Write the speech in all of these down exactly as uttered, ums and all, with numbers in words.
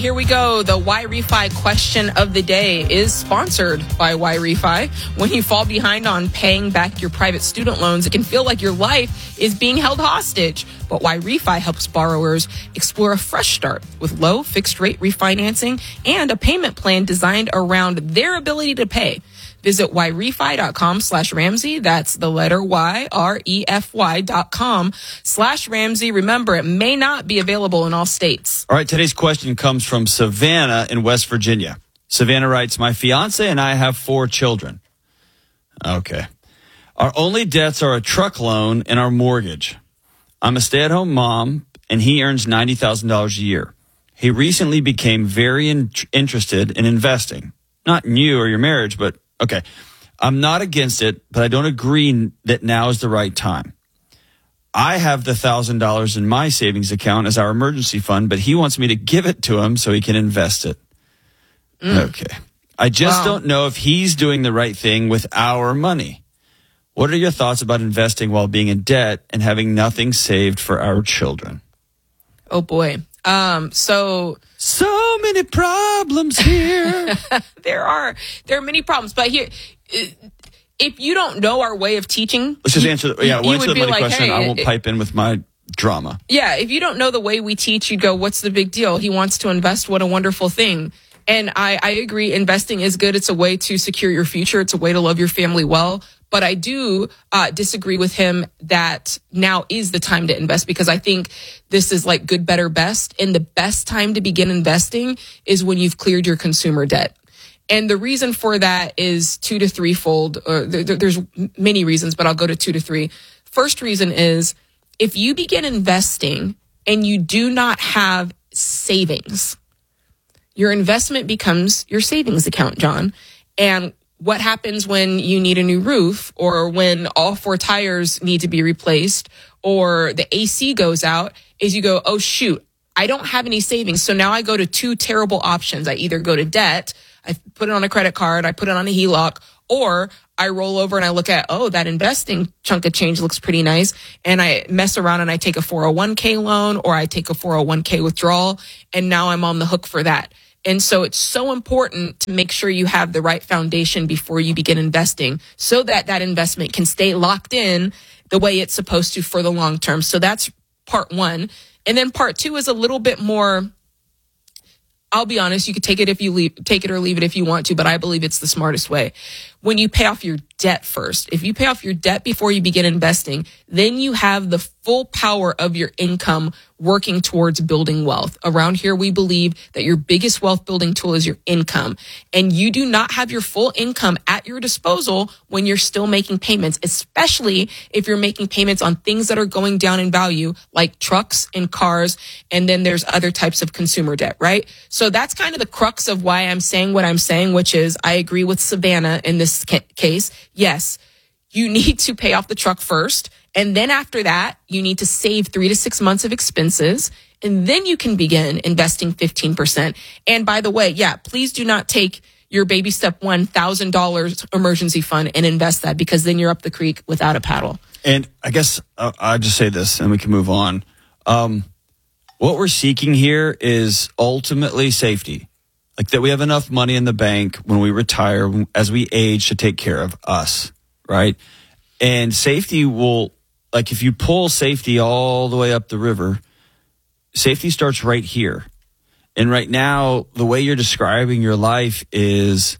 Here we go. The Y Refi question of the day is sponsored by Y Refi. When you fall behind on paying back your private student loans, it can feel like your life is being held hostage. But Y Refi helps borrowers explore a fresh start with low fixed rate refinancing and a payment plan designed around their ability to pay. Visit yrefi.com slash Ramsey. That's the letter Y, R E F Y dot com slash Ramsey. Remember, it may not be available in all states. All right, today's question comes from Savannah in West Virginia. Savannah writes, my fiance and I have four children. Okay. Our only debts are a truck loan and our mortgage. I'm a stay-at-home mom, and he earns ninety thousand dollars a year. He recently became very in- interested in investing. Not in you or your marriage, but okay. I'm not against it, but I don't agree that now is the right time. I have the one thousand dollars in my savings account as our emergency fund, but he wants me to give it to him so he can invest it. Mm. Okay. I just wow. don't know if he's doing the right thing with our money. What are your thoughts about investing while being in debt and having nothing saved for our children? Oh, boy. Um, so... So many problems here. there are there are many problems, but here... If you don't know our way of teaching... Let's just answer the, yeah, we'll answer the money like, question. Hey, I won't it, pipe in with my drama. Yeah, if you don't know the way we teach, you'd go, what's the big deal? He wants to invest. What a wonderful thing. And I, I agree, investing is good. It's a way to secure your future. It's a way to love your family well. But I do uh, disagree with him that now is the time to invest, because I think this is like good, better, best. And the best time to begin investing is when you've cleared your consumer debt. And the reason for that is two to threefold. Or there, there's many reasons, but I'll go to two to three. First reason is if you begin investing and you do not have savings, your investment becomes your savings account, John. And what happens when you need a new roof, or when all four tires need to be replaced, or the A C goes out, is you go, oh, shoot, I don't have any savings. So now I go to two terrible options. I either go to debt, I put it on a credit card, I put it on a H E L O C, or I roll over and I look at, oh, that investing chunk of change looks pretty nice. And I mess around and I take a four oh one k loan, or I take a four oh one k withdrawal. And now I'm on the hook for that. And so it's so important to make sure you have the right foundation before you begin investing, so that that investment can stay locked in the way it's supposed to for the long term. So that's part one. And then part two is a little bit more, I'll be honest, you could take it if you leave, take it or leave it if you want to, but I believe it's the smartest way. When you pay off your debt first, if you pay off your debt before you begin investing, then you have the full power of your income working towards building wealth. Around here, we believe that your biggest wealth building tool is your income. And you do not have your full income at your disposal when you're still making payments, especially if you're making payments on things that are going down in value, like trucks and cars. And then there's other types of consumer debt, right? So that's kind of the crux of why I'm saying what I'm saying, which is I agree with Savannah in this ca- case. Yes, you need to pay off the truck first. And then after that, you need to save three to six months of expenses. And then you can begin investing fifteen percent. And by the way, yeah, please do not take your baby step one thousand dollars emergency fund and invest that, because then you're up the creek without a paddle. And I guess uh, I'll just say this and we can move on. Um, what we're seeking here is ultimately safety. Like that we have enough money in the bank when we retire, as we age, to take care of us, right? And safety will, like if you pull safety all the way up the river, safety starts right here. And right now, the way you're describing your life is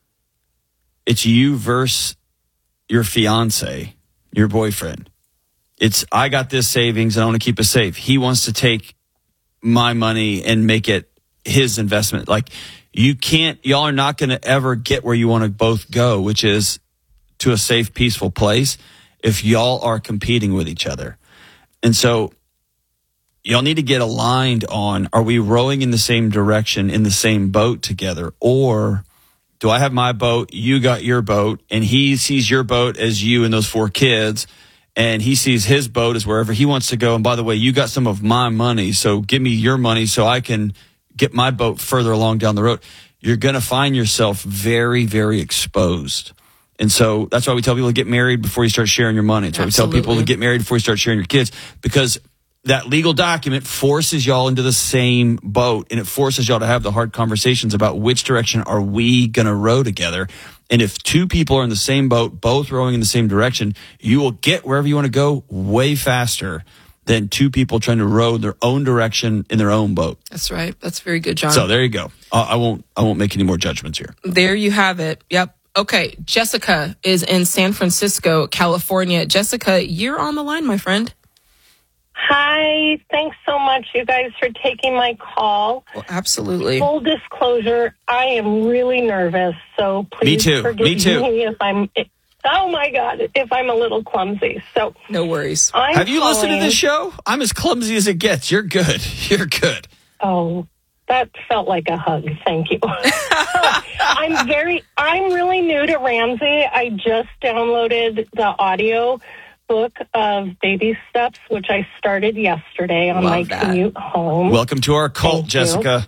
it's you versus your fiance, your boyfriend. It's, I got this savings and I want to keep it safe. He wants to take my money and make it his investment. Like you can't, y'all are not going to ever get where you want to both go, which is to a safe, peaceful place, if y'all are competing with each other. And so y'all need to get aligned on, are we rowing in the same direction, in the same boat together? Or do I have my boat, you got your boat, and he sees your boat as you and those four kids, and he sees his boat as wherever he wants to go. And by the way, you got some of my money, so give me your money so I can get my boat further along down the road. You're going to find yourself very, very exposed. And so that's why we tell people to get married before you start sharing your money. That's why Absolutely. we tell people to get married before you start sharing your kids, because that legal document forces y'all into the same boat, and it forces y'all to have the hard conversations about which direction are we going to row together. And if two people are in the same boat, both rowing in the same direction, you will get wherever you want to go way faster than two people trying to row their own direction in their own boat. That's right. That's very good, John. So there you go. Uh, I won't. I won't make any more judgments here. There you have it. Yep. Okay. Jessica is in San Francisco, California. Jessica, you're on the line, my friend. Hi. Thanks so much, you guys, for taking my call. Well, absolutely. Full disclosure, I am really nervous, so please Me too. forgive Me too. me if I'm. Oh my God! If I'm a little clumsy, so no worries. I'm Have you calling, listened to this show? I'm as clumsy as it gets. You're good. You're good. Oh, that felt like a hug. Thank you. I'm very. I'm really new to Ramsey. I just downloaded the audio book of Baby Steps, which I started yesterday on Love my that. commute home. Welcome to our cult, Thank you. Jessica.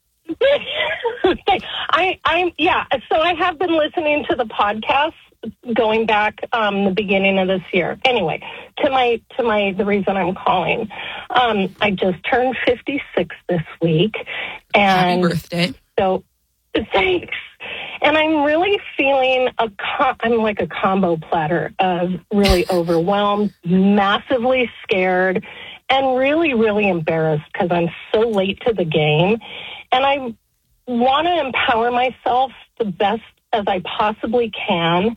I, I'm yeah. So I have been listening to the podcast going back um, the beginning of this year. Anyway, to my to my the reason I'm calling, um, I just turned fifty-six this week, and Happy birthday. so thanks. And I'm really feeling a com- I'm like a combo platter of really overwhelmed, massively scared, and really really embarrassed because I'm so late to the game, and I want to empower myself the best as I possibly can.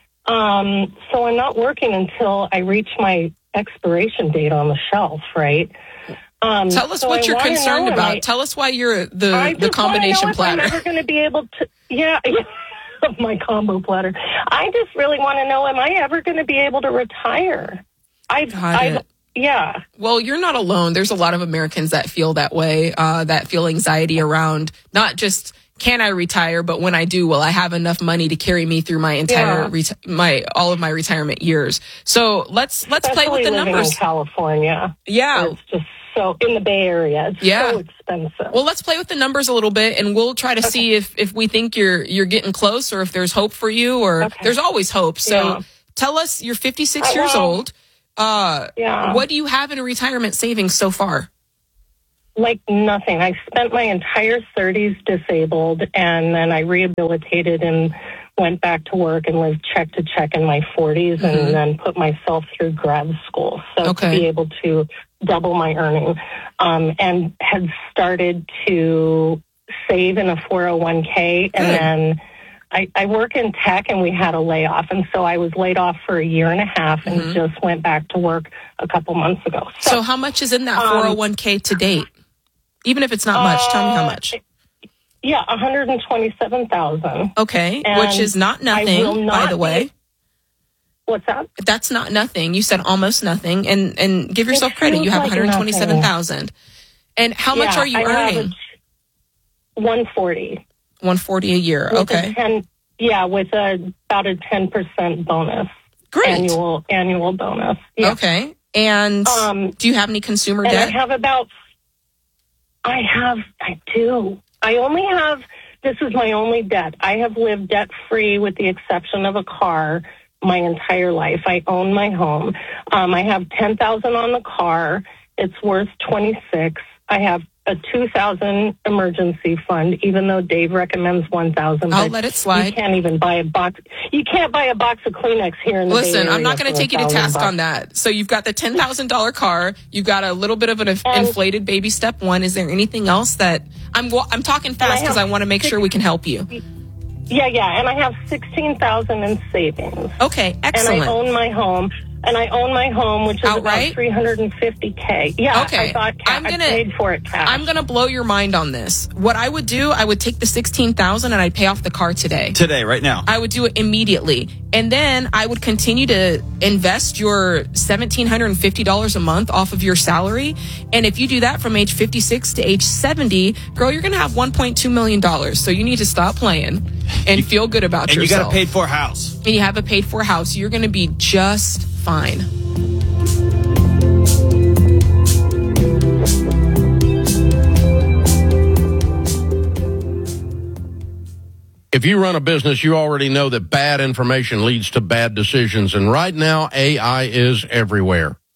Um, so I'm not working until I reach my expiration date on the shelf, right? Um, Tell us so what I you're wanna concerned know, about. I, Tell us why you're the, I the just combination wanna know platter. If I'm ever going to be able to, yeah, my combo platter. I just really want to know, am I ever going to be able to retire? I've, Got I've, it. yeah. Well, you're not alone. There's a lot of Americans that feel that way, uh, that feel anxiety around not just can I retire, but when I do, will I have enough money to carry me through my entire, Yeah. reti- my all of my retirement years? So let's let's Especially play with the living numbers. in California. Yeah. It's just so, in the Bay Area, it's Yeah. so expensive. Well, let's play with the numbers a little bit, and we'll try to see if if we think you're you're getting close, or if there's hope for you, or Okay. there's always hope. So Yeah. tell us, you're fifty-six I years will. old. Uh, Yeah. What do you have in retirement savings so far? Like nothing. I spent my entire thirties disabled, and then I rehabilitated and went back to work and lived check to check in my forties, Mhm. and then put myself through grad school. So Okay. to be able to double my earning, um, and had started to save in a four oh one k, and Good. then I, I work in tech, and we had a layoff, and so I was laid off for a year and a half, and Mhm. just went back to work a couple months ago. So how much is in that um, four oh one k to date? Even if it's not much, tell me how Uh, much. Yeah, one hundred twenty-seven thousand. Okay, and which is not I will nothing, by not the way. be- What's that? That's not nothing. You said almost nothing, and and give yourself It credit. You feels have like one hundred twenty-seven thousand. And how much Yeah, are you I have earning? a one forty. one forty a year. With Okay, A ten, yeah, with a about a ten percent bonus. great. Annual annual bonus. Yeah. Okay, and Um, do you have any consumer And I debt? have about. I have. I do. I only have. This is my only debt. I have lived debt free, with the exception of a car, my entire life. I own my home. Um, I have ten thousand on the car. It's worth twenty six. I have a two thousand emergency fund, even though Dave recommends one thousand. I'll let it slide. You can't even buy a box. You can't buy a box of Kleenex here in the Bay Listen, I'm Area not going to for take you to one thousand task bucks. on that. So you've got the ten thousand dollars car. You've got a little bit of an inf- And- inflated baby step one. Is there anything else that I'm wa- I'm talking fast have because I want to make six- sure we can help you. Yeah, yeah, and I have sixteen thousand in savings. Okay, excellent. And I own my home. And I own my home, which is Outright? about three hundred fifty K. Yeah, Okay. I thought ca- I'm gonna- I paid for it cash. I'm going to blow your mind on this. What I would do, I would take the sixteen thousand and I'd pay off the car today. Today, right now. I would do it immediately. And then I would continue to invest your one thousand seven hundred fifty dollars a month off of your salary. And if you do that from age fifty-six to age seventy, girl, you're going to have one point two million dollars. So you need to stop playing and feel good about And you yourself. got a paid for house. And you have a paid for house. You're going to be just fine. If you run a business, you already know that bad information leads to bad decisions. And right now, A I is everywhere.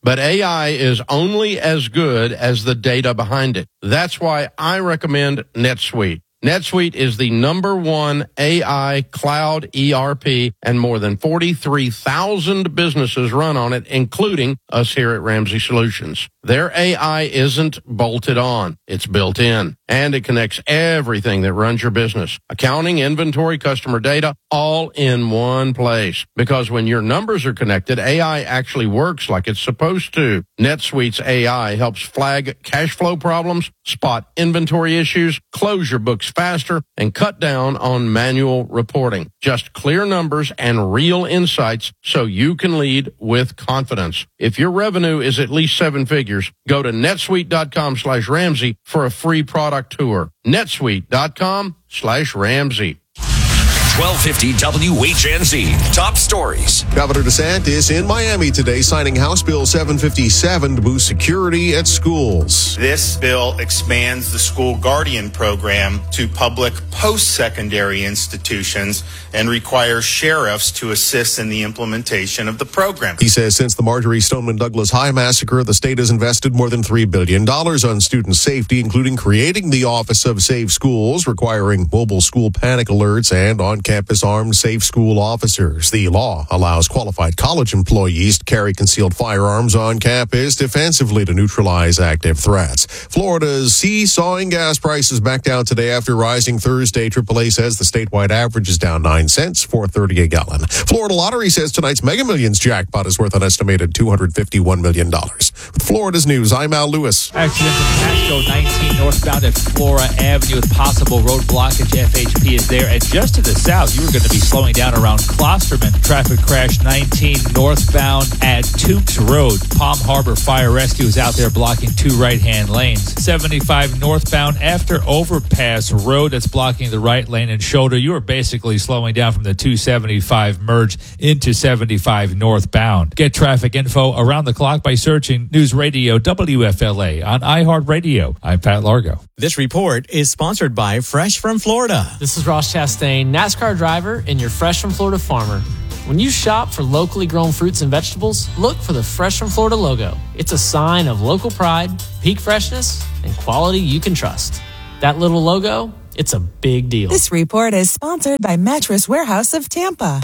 but A I is only as good as the data behind it. That's why I recommend NetSuite. NetSuite is the number one A I cloud E R P, and more than forty-three thousand businesses run on it, including us here at Ramsey Solutions. Their A I isn't bolted on. It's built in, and it connects everything that runs your business. Accounting, inventory, customer data, all in one place. Because when your numbers are connected, A I actually works like it's supposed to. NetSuite's A I helps flag cash flow problems, spot inventory issues, close your books faster, and cut down on manual reporting. Just clear numbers and real insights so you can lead with confidence. If your revenue is at least seven figures, go to netsuite.com slash Ramsey for a free product tour. netsuite.com slash Ramsey. twelve fifty W H N Z. Top stories. Governor DeSantis in Miami today signing House Bill seven fifty-seven to boost security at schools. This bill expands the school guardian program to public post-secondary institutions and requires sheriffs to assist in the implementation of the program. He says since the Marjorie Stoneman Douglas High massacre, the state has invested more than three billion dollars on student safety, including creating the Office of Safe Schools, requiring mobile school panic alerts, and on campus armed safe school officers. The law allows qualified college employees to carry concealed firearms on campus defensively to neutralize active threats. Florida's seesawing gas prices back down today after rising Thursday. triple A says the statewide average is down nine cents, four thirty a gallon. Florida Lottery says tonight's Mega Millions jackpot is worth an estimated two hundred fifty-one million dollars. With Florida's news, I'm Al Lewis. Accident in Pasco nineteen northbound at Flora Avenue with possible road blockage. F H P is there. And just to the south, you are going to be slowing down around Klosterman. Traffic crash nineteen northbound at Tukes Road. Palm Harbor Fire Rescue is out there blocking two right-hand lanes. seventy-five northbound after Overpass Road, that's blocking the right lane and shoulder. You are basically slowing down from the two seventy-five merge into seventy-five northbound. Get traffic info around the clock by searching News Radio W F L A on iHeartRadio. I'm Pat Largo. This report is sponsored by Fresh from Florida. This is Ross Chastain, NASCAR driver and your Fresh from Florida farmer. When you shop for locally grown fruits and vegetables, look for the Fresh from Florida logo. It's a sign of local pride, peak freshness, and quality you can trust. That little logo, it's a big deal. This report is sponsored by Mattress Warehouse of Tampa.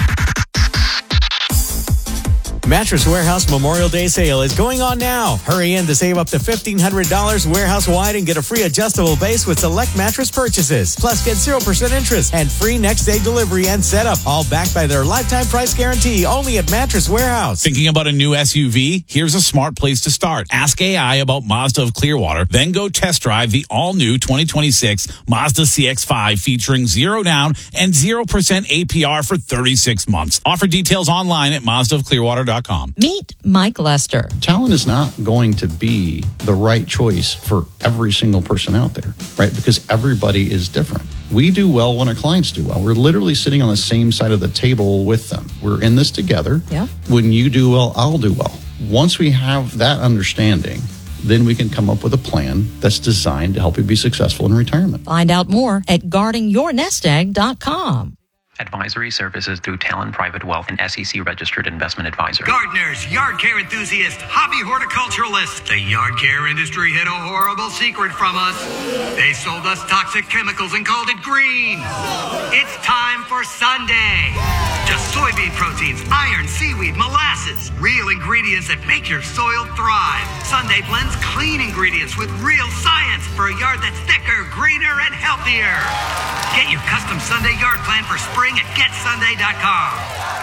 Mattress Warehouse Memorial Day sale is going on now. Hurry in to save up to fifteen hundred dollars warehouse-wide and get a free adjustable base with select mattress purchases. Plus, get zero percent interest and free next-day delivery and setup, all backed by their lifetime price guarantee only at Mattress Warehouse. Thinking about a new S U V? Here's a smart place to start. Ask A I about Mazda of Clearwater, then go test drive the all-new twenty twenty-six Mazda C X five featuring zero down and zero percent A P R for thirty-six months. Offer details online at Mazda of Clearwater dot com. Meet Mike Lester. Talent is not going to be the right choice for every single person out there, right? Because everybody is different. We do well when our clients do well. We're literally sitting on the same side of the table with them. We're in this together. Yeah. When you do well, I'll do well. Once we have that understanding, then we can come up with a plan that's designed to help you be successful in retirement. Find out more at guarding your nest egg dot com. Advisory services through Talon Private Wealth, an S E C registered investment advisor. Gardeners, yard care enthusiasts, hobby horticulturalists. The yard care industry hid a horrible secret from us. They sold us toxic chemicals and called it green. It's time for Sunday. Just soybean proteins, iron, seaweed, molasses. Real ingredients that make your soil thrive. Sunday blends clean ingredients with real science for a yard that's thicker, greener, and healthier. Get your custom Sunday yard plan for spring at get sunday dot com.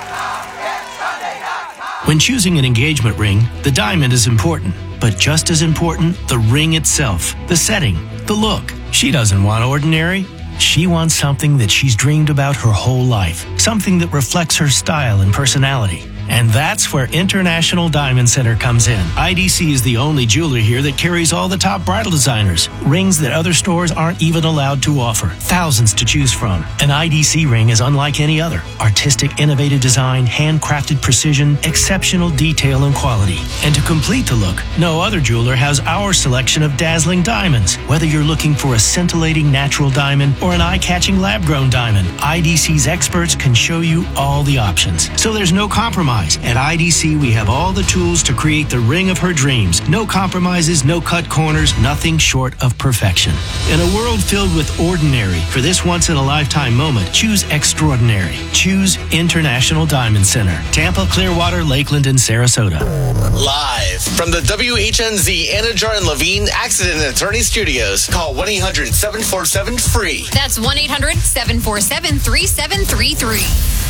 When choosing an engagement ring, the diamond is important. But just as important, the ring itself, the setting, the look. She doesn't want ordinary. She wants something that she's dreamed about her whole life. Something that reflects her style and personality. And that's where International Diamond Center comes in. I D C is the only jeweler here that carries all the top bridal designers. Rings that other stores aren't even allowed to offer. Thousands to choose from. An I D C ring is unlike any other. Artistic, innovative design, handcrafted precision, exceptional detail and quality. And to complete the look, no other jeweler has our selection of dazzling diamonds. Whether you're looking for a scintillating natural diamond or an eye-catching lab-grown diamond, I D C's experts can show you all the options. So there's no compromise. compromise. At I D C, we have all the tools to create the ring of her dreams. No compromises, no cut corners, nothing short of perfection. In a world filled with ordinary, for this once-in-a-lifetime moment, choose extraordinary. Choose International Diamond Center. Tampa, Clearwater, Lakeland, and Sarasota. Live from the W H N Z Anajar and Levine Accident and Attorney Studios. Call one eight hundred seven four seven free. That's one eight hundred seven four seven three seven three three.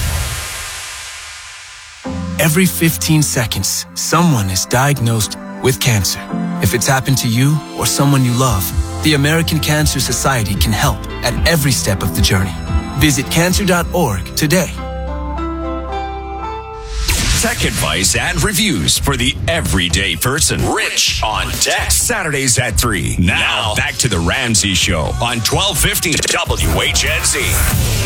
Every fifteen seconds, someone is diagnosed with cancer. If it's happened to you or someone you love, the American Cancer Society can help at every step of the journey. Visit cancer dot org today. Tech advice and reviews for the everyday person. Rich on Tech. Saturdays at three. Now, back to the Ramsey Show on twelve fifty W H N Z.